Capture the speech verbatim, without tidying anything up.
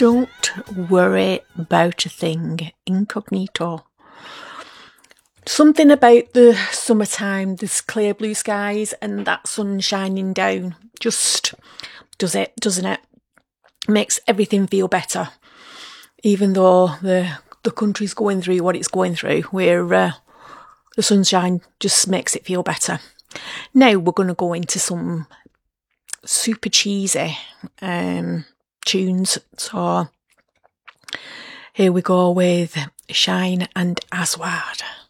Don't worry about a thing. Incognito. Something about the summertime, this clear blue skies and that sun shining down just does it, doesn't it? Makes everything feel better. Even though the the country's going through what it's going through, where uh, the sunshine just makes it feel better. Now we're going to go into some super cheesy um, tunes. So here we go with Shine and Aswad.